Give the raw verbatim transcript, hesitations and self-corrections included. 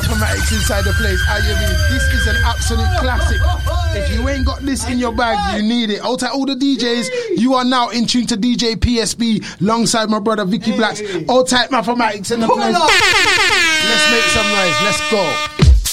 Mathematics inside the place. How you mean? This is an absolute classic. If you ain't got this in your bag, you need it. Out to all the D Js, you are now in tune to D J P S B alongside my brother Vicky Blacks. All type Mathematics in the place. Let's make some noise. Let's go.